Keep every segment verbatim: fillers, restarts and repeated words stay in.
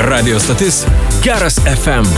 Radio stotis Geras F M.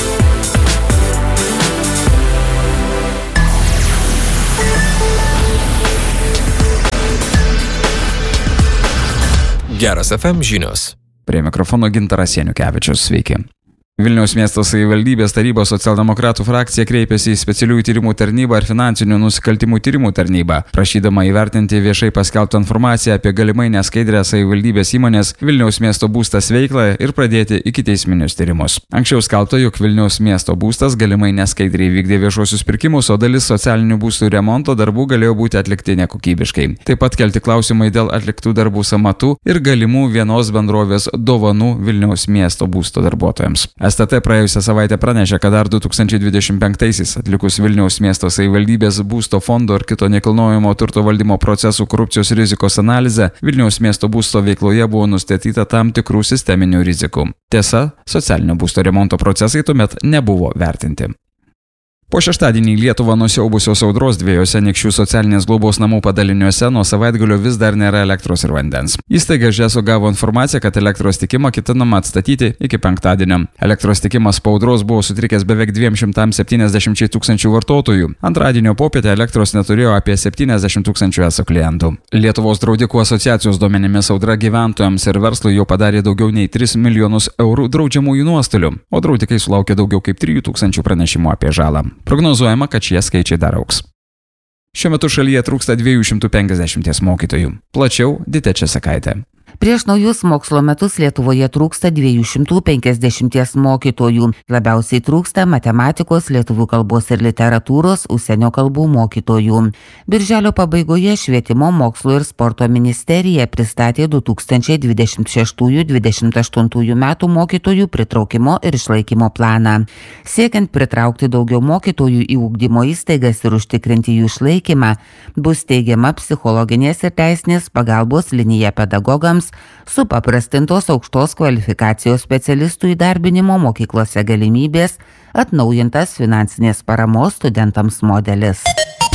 Geras F M žinios. Prie mikrofono Gintaras Janukevičius. Sveiki. Vilniaus miesto savivaldybės tarybos socialdemokratų frakcija kreipėsi į specialiųjų tyrimų tarnybą ir finansinių nusikaltimų tyrimų tarnybą, prašydama įvertinti viešai paskelbtą informaciją apie galimai neskaidrę savivaldybės įmonės Vilniaus miesto būstas veiklą ir pradėti ikiteisminius tyrimus. Anksčiau skelbta, jog Vilniaus miesto būstas galimai neskaidriai vykdė viešuosius pirkimus, o dalis socialinių būstų remonto darbų galėjo būti atlikti nekokybiškai. Taip pat kelti klausimai dėl atliktų darbų sąmatų ir galimų vienos bendrovės dovanų Vilniaus miesto būsto darbuotojams. S T T praėjusią savaitę pranešė, kad dar du tūkstančiai dvidešimt penktaisiais atlikus Vilniaus miesto savivaldybės būsto fondo ir kito nekilnojamo turto valdymo procesų korupcijos rizikos analizę, Vilniaus miesto būsto veikloje buvo nustatyta tam tikrų sisteminių rizikų. Tiesa, socialinio būsto remonto procesai tuomet nebuvo vertinti. Po šeštadienį Lietuvą nusiaubusios audros dviejose Anykščių socialinės globos namų padaliniuose nuo savaitgalio vis dar nėra elektros ir vandens. Įstaiga ŽESO gavo informaciją, kad elektros tiekimą ketinama atstatyti iki penktadienio. Elektros tiekimas po audros buvo sutrikęs beveik dviem šimtams septyniasdešimčiai tūkstančių vartotojų. Antradienio popietę elektros neturėjo apie septyniasdešimt tūkstančių eso klientų. Lietuvos draudikų asociacijos duomenimis audra gyventojams ir verslui jau padarė daugiau nei tris milijonus eurų draudžiamųjų nuostolių, o draudikai sulaukė daugiau kaip trijų tūkstančių pranešimų apie žalą. Prognozuojama, kad šie skaičiai dar augs. Šiuo metu šalyje trūksta dviejų šimtų penkiasdešimties mokytojų. Plačiau Ditė Česakaitė. Prieš naujus mokslo metus Lietuvoje trūksta dviejų šimtų penkiasdešimties mokytojų. Labiausiai trūksta matematikos, lietuvių kalbos ir literatūros, užsienio kalbų mokytojų. Birželio pabaigoje Švietimo, mokslo ir sporto ministerija pristatė du tūkstančiai dvidešimt šeštųjų - dvidešimt aštuntųjų metų mokytojų pritraukimo ir išlaikymo planą. Siekiant pritraukti daugiau mokytojų į ugdymo įstaigas ir užtikrinti jų išlaikymą, bus teigiama psichologinės ir teisinės pagalbos linija pedagogams, supaprastintos aukštos kvalifikacijos specialistų įdarbinimo mokyklose galimybės, atnaujintas finansinės paramos studentams modelis.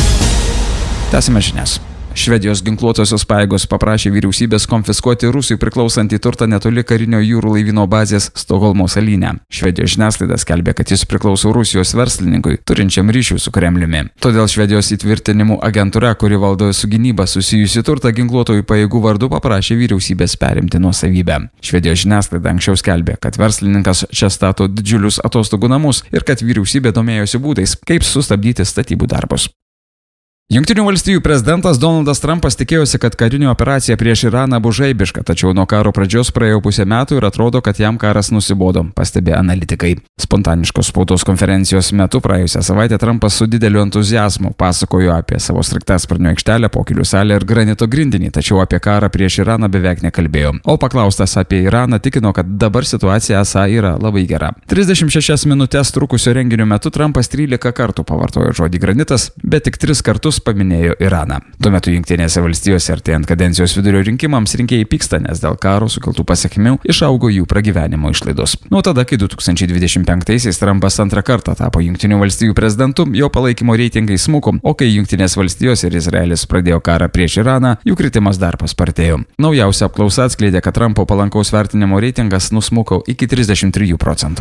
Tęsime žinias. Švedijos ginkluotosios pajėgos paprašė vyriausybės konfiskuoti Rusijai priklausantį turtą netoli karinio jūrų laivyno bazės Stokholmo salyne. Švedijos žiniasklaida skelbė, kad jis priklauso Rusijos verslininkui, turinčiam ryšių su Kremliumi. Todėl Švedijos įtvirtinimų agentūra, kuri valdo su gynyba susijusi turtą ginkluotojų pajėgų vardu, paprašė vyriausybės perimti nuosavybę. Švedijos žiniasklaida anksčiau skelbė, kad verslininkas čia stato didžiulius atostogų namus ir kad vyriausybė domėjosi būdais, kaip sustabdyti statybų darbus. Jungtinių valstijų prezidentas Donaldas Trumpas tikėjosi, kad karinė operacija prieš Iraną bus žaibiška, tačiau nuo karo pradžios praėjo pusę metų ir atrodo, kad jam karas nusibodo, pastebė analitikai. Spontaniškos spaudos konferencijos metu praėjusią savaitę Trumpas su dideliu entuziazmu pasakojo apie savo sraigtasparnio aikštelę, pokylių salę ir granito grindinį, tačiau apie karą prieš Iraną beveik nekalbėjo. O paklaustas apie Iraną tikino, kad dabar situacija esą yra labai gera. trisdešimt šešias minutes trukusio renginio metu Trumpas trylika kartų pavartojo žodį granitas, bet tik tris kartus paminėjo Iraną. Tuo metu Jungtinėse valstijose artėjant kadencijos vidurio rinkimams rinkėjai pyksta, nes dėl karo sukeltų pasekmių išaugo jų pragyvenimo išlaidos. Nuo tada, kai du tūkstančiai dvidešimt penktaisiais Trumpas antrą kartą tapo Jungtinių valstijų prezidentu, jo palaikymo reitingai smuko, o kai Jungtinės valstijos ir Izraelis pradėjo karą prieš Iraną, jų kritimas dar paspartėjo. Naujausia apklausa atskleidė, kad Trumpo palankaus vertinimo reitingas nusmuko iki trisdešimt trijų procentų.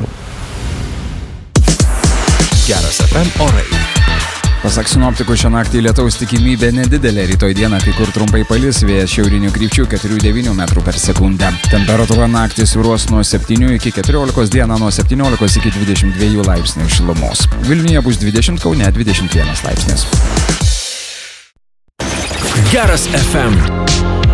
Geras F M orai. Pasak sinoptikų, šią naktį lietaus tikimybė nedidelė, rytoj dieną kai kur trumpai palis, vėjas šiaurinių krypčių keturių devynių metrų per sekundę. Temperatūra naktį svyruos nuo septynių iki keturiolikos, dieną nuo septyniolikos iki dvidešimt dviejų laipsnių šilumos. Vilniuje bus dvidešimt, Kaune dvidešimt vienas laipsnis. Geras F M.